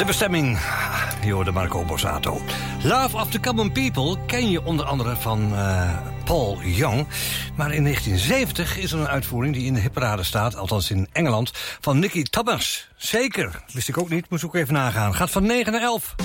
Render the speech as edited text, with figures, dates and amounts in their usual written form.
De bestemming, je hoorde Marco Borsato. Love of the Common People ken je onder andere van Paul Young. Maar in 1970 is er een uitvoering die in de hitparade staat, althans in Engeland, van Nicky Thomas. Zeker, wist ik ook niet, moest ik ook even nagaan. Gaat van 9 naar 11.